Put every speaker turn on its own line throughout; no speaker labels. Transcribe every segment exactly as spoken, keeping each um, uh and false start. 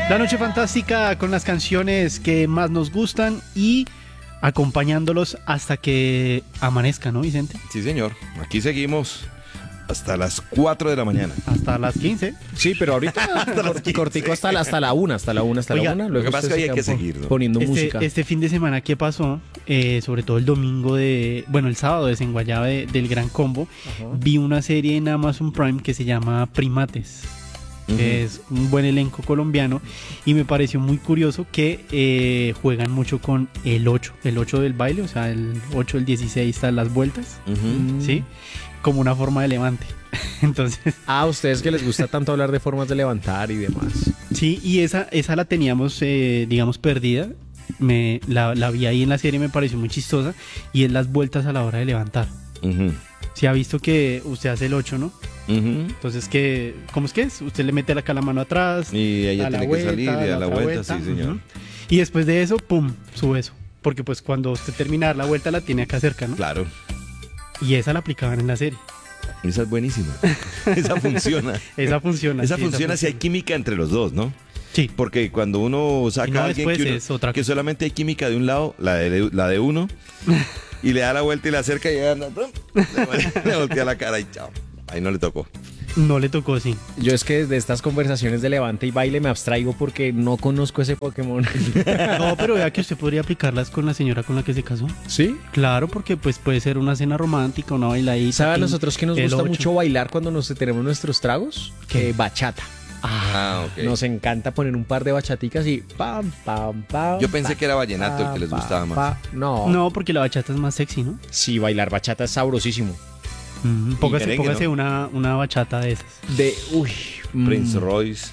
La noche fantástica con las canciones que más nos gustan y acompañándolos hasta que amanezca, ¿no, Vicente?
Sí, señor. Aquí seguimos hasta las cuatro de la mañana.
Hasta las quince.
Sí, pero ahorita
Hasta las quince.
cortico hasta la, hasta la una, hasta la una, hasta
Oiga,
la una.
lo
Luego
que pasa es que
ustedes
hay que
sigan
seguir, ¿no?
poniendo música.
Este, este fin de semana que pasó, eh, sobre todo el domingo de, bueno, el sábado de Desenguayaba de- del Gran Combo,
Ajá.
vi una serie en Amazon Prime que se llama Primates. Que es un buen elenco colombiano y me pareció muy curioso que eh, juegan mucho con el ocho, el ocho del baile, o sea, el ocho, el dieciséis, están las vueltas,
Ujú.
¿sí? Como una forma de levante. Entonces,
Ah, a ustedes que les gusta tanto hablar de formas de levantar y demás.
sí, y esa, esa la teníamos, eh, digamos, perdida. Me, la, la vi ahí en la serie, me pareció muy chistosa y es las vueltas a la hora de levantar.
Ujú.
Se ha visto que usted hace el ocho, ¿no?
Ujú.
Entonces, que, ¿cómo es que es? Usted le mete la, la mano atrás.
Y ella
a la
tiene
vuelta,
que salir y a la
otra
vuelta, sí, señor.
ujú. Y después de eso, pum, sube eso. Porque pues cuando usted termina de dar la vuelta la tiene acá cerca, ¿no?
Claro.
Y esa la aplicaban en la serie.
Esa es buenísima. Esa funciona.
Esa funciona.
Esa
sí,
funciona si hay química entre los dos, ¿no?
Sí.
Porque cuando uno saca
Y no
a alguien
después
que, uno-
es otra
que
cosa.
solamente hay química de un lado, la de, la de uno, y le da la vuelta y la acerca y anda, ¡pum! le, le voltea la cara y chao. Ahí no le tocó.
No le tocó, sí.
Yo es que desde estas conversaciones de levante y baile me abstraigo porque no conozco ese Pokémon.
No, pero vea que usted podría aplicarlas con la señora con la que se casó.
¿Sí?
Claro, porque pues puede ser una cena romántica, una bailadita.
¿Sabe a
tin,
nosotros que nos
el
gusta
ocho.
mucho bailar cuando nos tenemos nuestros tragos?
¿Qué?
Eh, bachata.
Ah, ok.
Nos encanta poner un par de bachaticas y pam, pam, pam.
Yo pensé
pam,
que era vallenato el que les
pam,
gustaba más.
pam. No.
No, porque la bachata es más sexy, ¿no?
Sí, bailar bachata es sabrosísimo.
Mm, póngase
merengue,
póngase
¿no?
una, una bachata de esas.
De, uy. mm.
Prince Royce,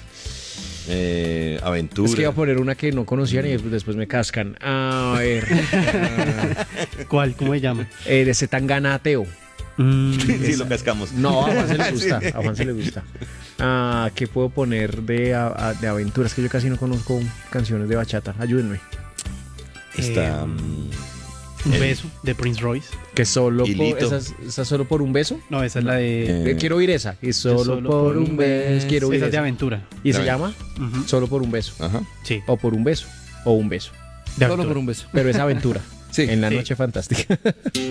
eh, Aventura.
Es que iba a poner una que no conocían y después, después me cascan. A ver. ah,
¿Cuál? ¿Cómo se llama?
eh, de Zetangana Ateo.
Mm,
Sí, lo cascamos.
No, a Juan se le
Sí.
gusta. A Juan se le gusta. Ah, ¿qué puedo poner de, a- a- de aventuras? Que yo casi no conozco canciones de bachata. Ayúdenme.
Está.
Eh,
mm,
un
el-
beso de Prince Royce.
Que solo por,
Hilito.
esa, es- esa solo por un beso.
No, esa es la de...
Eh,
Eh, quiero oír esa. Y solo,
Solo
por un beso. Quiero oír
Esa es de
esa.
aventura.
Y se
De
llama
Ujú.
Solo por un beso.
Ajá.
Sí,
O por un beso. O un beso.
de
Solo
aventura.
por un beso.
Pero es aventura.
Sí.
En la
Sí.
noche fantástica.